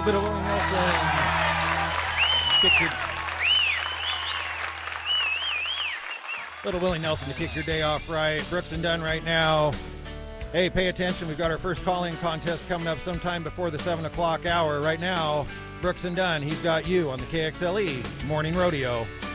little bit of Willie Nelson. Little Willie Nelson to kick your day off right. Brooks and Dunn right now. Hey, pay attention. We've got our first call-in contest coming up sometime before the 7 o'clock hour. Right now, Brooks and Dunn, he's got you on the KXLE Morning Rodeo.